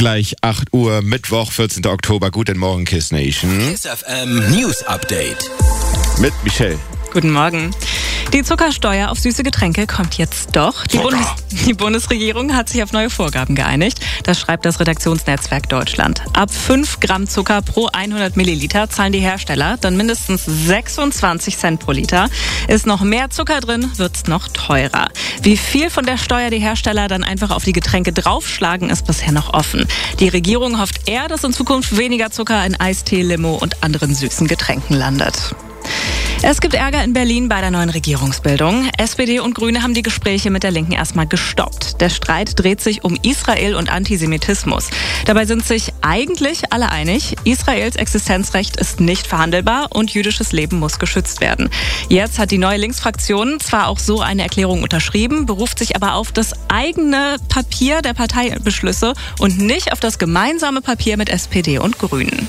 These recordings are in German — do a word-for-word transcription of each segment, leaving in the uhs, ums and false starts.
Gleich acht Uhr, Mittwoch, vierzehnten Oktober. Guten Morgen, Kiss Nation. Kiss F M News Update. Mit Michelle. Guten Morgen. Die Zuckersteuer auf süße Getränke kommt jetzt doch. Die, Bundes- die Bundesregierung hat sich auf neue Vorgaben geeinigt. Das schreibt das Redaktionsnetzwerk Deutschland. Ab fünf Gramm Zucker pro hundert Milliliter zahlen die Hersteller dann mindestens sechsundzwanzig Cent pro Liter. Ist noch mehr Zucker drin, wird's noch teurer. Wie viel von der Steuer die Hersteller dann einfach auf die Getränke draufschlagen, ist bisher noch offen. Die Regierung hofft eher, dass in Zukunft weniger Zucker in Eistee, Limo und anderen süßen Getränken landet. Es gibt Ärger in Berlin bei der neuen Regierungsbildung. S P D und Grüne haben die Gespräche mit der Linken erstmal gestoppt. Der Streit dreht sich um Israel und Antisemitismus. Dabei sind sich eigentlich alle einig, Israels Existenzrecht ist nicht verhandelbar und jüdisches Leben muss geschützt werden. Jetzt hat die neue Linksfraktion zwar auch so eine Erklärung unterschrieben, beruft sich aber auf das eigene Papier der Parteibeschlüsse und nicht auf das gemeinsame Papier mit S P D und Grünen.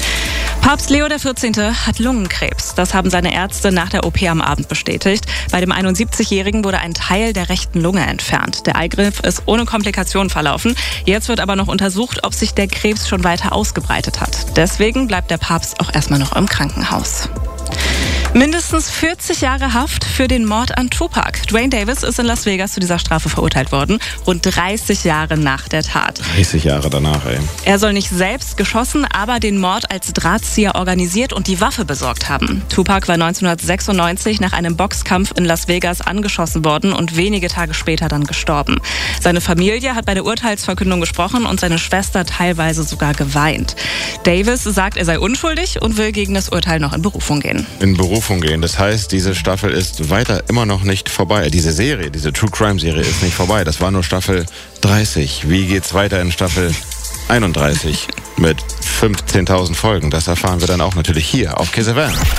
Papst Leo der vierzehnte hat Lungenkrebs. Das haben seine Ärzte nach der O P am Abend bestätigt. Bei dem einundsiebzigjährigen wurde ein Teil der rechten Lunge entfernt. Der Eingriff ist ohne Komplikationen verlaufen. Jetzt wird aber noch untersucht, ob sich der Krebs schon weiter ausgebreitet hat. Deswegen bleibt der Papst auch erstmal noch im Krankenhaus. Mindestens vierzig Jahre Haft für den Mord an Tupac. Dwayne Davis ist in Las Vegas zu dieser Strafe verurteilt worden, rund dreißig Jahre nach der Tat. dreißig Jahre danach, ey. Er soll nicht selbst geschossen, aber den Mord als Drahtzieher organisiert und die Waffe besorgt haben. Tupac war neunzehnhundertsechsundneunzig nach einem Boxkampf in Las Vegas angeschossen worden und wenige Tage später dann gestorben. Seine Familie hat bei der Urteilsverkündung gesprochen und seine Schwester teilweise sogar geweint. Davis sagt, er sei unschuldig und will gegen das Urteil noch in Berufung gehen. In Berufung gehen. Das heißt, diese Staffel ist weiter immer noch nicht vorbei. Diese Serie, diese True Crime Serie ist nicht vorbei. Das war nur Staffel dreißig. Wie geht's weiter in Staffel einunddreißig mit fünfzehntausend Folgen? Das erfahren wir dann auch natürlich hier auf Kiss F M.